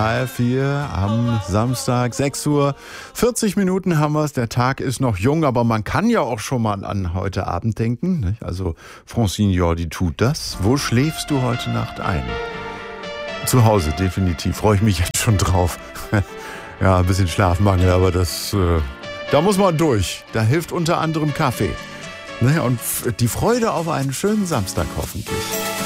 3:30 am Samstag, 6 Uhr. 40 Minuten haben wir es. Der Tag ist noch jung, aber man kann ja auch schon mal an heute Abend denken. Nicht? Also Francine Jordi tut das. Wo schläfst du heute Nacht ein? Zu Hause, definitiv. Freue ich mich jetzt schon drauf. Ja, ein bisschen Schlafmangel, aber da muss man durch. Da hilft unter anderem Kaffee. Und die Freude auf einen schönen Samstag hoffentlich.